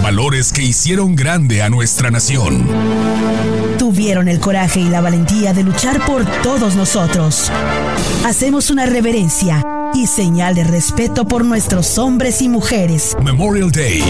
los valores que hicieron grande a nuestra nación. Tuvieron el coraje y la valentía de luchar por todos nosotros. Hacemos una reverencia y señal de respeto por nuestros hombres y mujeres. Memorial Day